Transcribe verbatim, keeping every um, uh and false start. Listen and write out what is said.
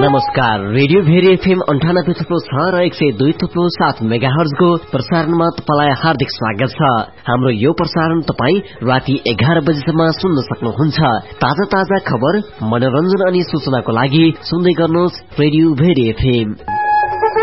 नमस्कार। Radio very FM अन्ठानब्बे थुप्रो छ र एक सय दुई थुप्रो सात मेगाहर्जको प्रसारणमा तपाईलाई हार्दिक स्वागत छ। हाम्रो यो प्रसारण तपाई राति एघार बजेसम्म सुन्न सक्नुहुन्छ। ताजा ताजा खबर, मनोरञ्जन अनि सूचनाको लागि सुन्दै गर्नुहोस् रेडियो भेरी एफएम।